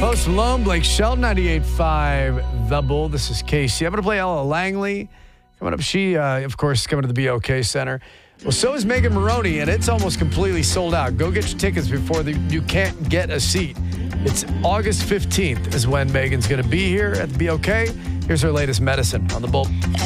Post Malone, Blake Shelton, 98.5 The Bull. This is Casey. I'm going to play Ella Langley. Coming up, she, of course, is coming to the BOK Center. Well, so is Megan Maroney, and it's almost completely sold out. Go get your tickets before you can't get a seat. It's August 15th is when Megan's going to be here at the BOK. Here's her latest medicine on The Bull.